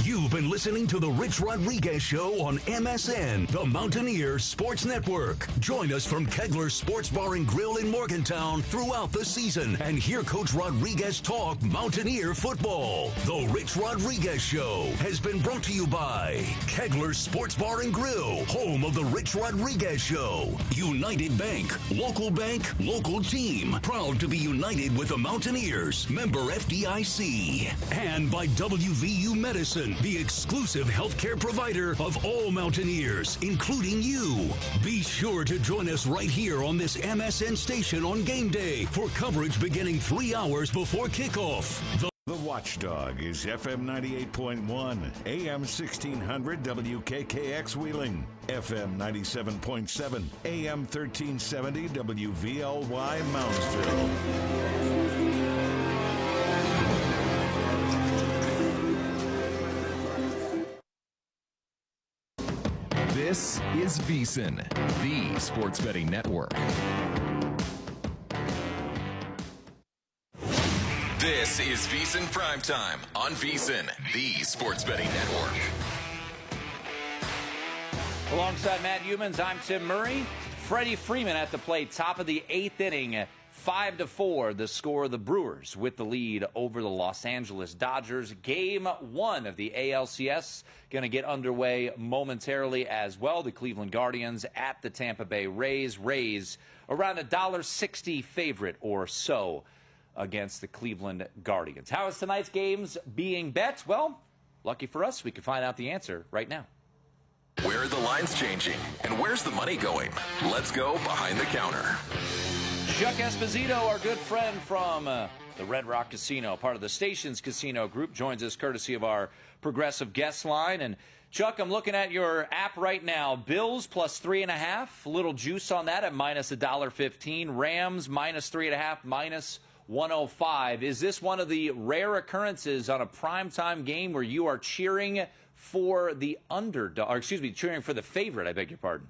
You've been listening to The Rich Rodriguez Show on MSN, the Mountaineer Sports Network. Join us from Kegler Sports Bar and Grill in Morgantown throughout the season and hear Coach Rodriguez talk Mountaineer football. The Rich Rodriguez Show has been brought to you by Kegler Sports Bar and Grill, home of The Rich Rodriguez Show. United Bank, local team, proud to be united with the Mountaineers, member FDIC. And by WVU Medicine, the exclusive healthcare provider of all Mountaineers, including you. Be sure to join us right here on this MSN station on game day for coverage beginning 3 hours before kickoff. The Watchdog is FM 98.1, AM 1600 WKKX Wheeling, FM 97.7, AM 1370 WVLY Moundsville. This is VSiN, the sports betting network. This is VSiN Primetime on VSiN, the sports betting network. Alongside Matt Youmans, I'm Tim Murray. Freddie Freeman at the plate, top of the 8th inning. 5-4, the score. The Brewers with the lead over the Los Angeles Dodgers. Game 1 of the ALCS going to get underway momentarily as well. The Cleveland Guardians at the Tampa Bay Rays. Rays around $1.60 favorite or so against the Cleveland Guardians. How is tonight's games being bet? Well, lucky for us, we can find out the answer right now. Where are the lines changing? And where's the money going? Let's go behind the counter. Chuck Esposito, our good friend from the Red Rock Casino, part of the station's casino group, joins us courtesy of our Progressive guest line. And Chuck, I'm looking at your app right now. Bills plus 3.5, a little juice on that at minus $1.15. Rams minus 3.5, minus 105. Is this one of the rare occurrences on a primetime game where you are cheering for the underdog, or cheering for the favorite? I beg your pardon.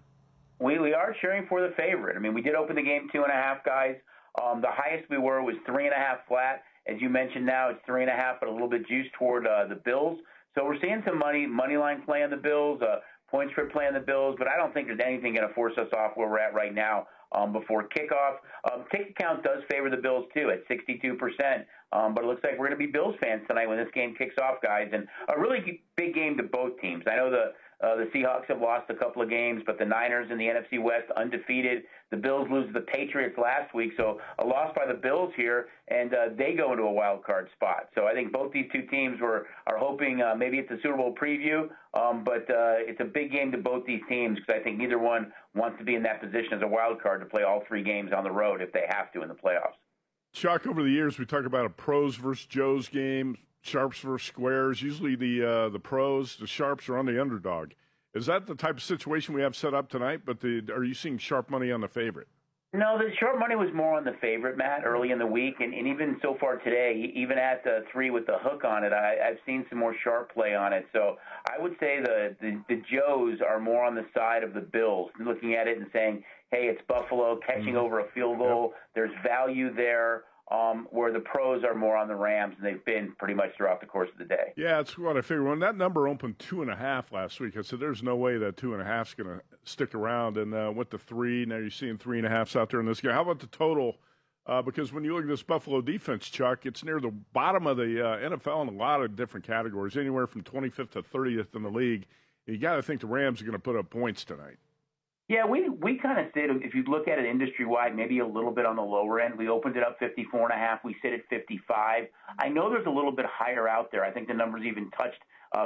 We are cheering for the favorite. I mean, we did open the game 2.5, guys. The highest we were was 3.5 flat. As you mentioned, now it's 3.5, but a little bit juiced toward the Bills. So we're seeing some money line play on the Bills, point spread play on the Bills, but I don't think there's anything going to force us off where we're at right now before kickoff. Ticket count does favor the Bills, too, at 62%. But it looks like we're going to be Bills fans tonight when this game kicks off, guys. And a really big game to both teams. I know the Seahawks have lost a couple of games, but the Niners in the NFC West undefeated. The Bills lose to the Patriots last week, so a loss by the Bills here, and they go into a wild card spot. So I think both these two teams are hoping maybe it's a Super Bowl preview, but it's a big game to both these teams because I think neither one wants to be in that position as a wild card to play all 3 games on the road if they have to in the playoffs. Chuck, over the years we talk about a pros versus Joes game, sharps versus squares. Usually the pros, the sharps are on the underdog. Is that the type of situation we have set up tonight? But are you seeing sharp money on the favorite? No, the sharp money was more on the favorite, Matt, early in the week. And even so far today, even at 3 with the hook on it, I've seen some more sharp play on it. So I would say the Joes are more on the side of the Bills, looking at it and saying, hey, it's Buffalo catching over a field goal. Yep. There's value there. Where the pros are more on the Rams, and they've been pretty much throughout the course of the day. Yeah, that's what I figured. When that number opened 2.5 last week, I said there's no way that 2.5 is going to stick around. And went to 3. Now you're seeing 3.5s out there in this game. How about the total? Because when you look at this Buffalo defense, Chuck, it's near the bottom of the NFL in a lot of different categories, anywhere from 25th to 30th in the league. You got to think the Rams are going to put up points tonight. Yeah, we kind of sit, if you look at it industry-wide, maybe a little bit on the lower end. We opened it up 54.5. We sit at 55. I know there's a little bit higher out there. I think the numbers even touched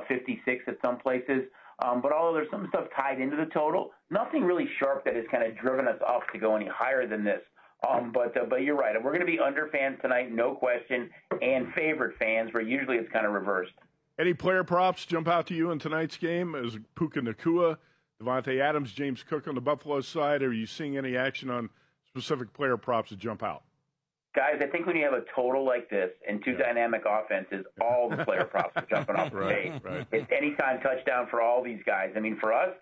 56 at some places. But although there's some stuff tied into the total, nothing really sharp that has kind of driven us up to go any higher than this. But you're right. We're going to be under fans tonight, no question, and favorite fans, where usually it's kind of reversed. Any player props jump out to you in tonight's game? Is Puka Nacua, Devontae Adams, James Cook on the Buffalo side? Are you seeing any action on specific player props that jump out? Guys, I think when you have a total like this and two dynamic offenses, all the player props are jumping off the page. Right. It's anytime touchdown for all these guys. I mean, for us,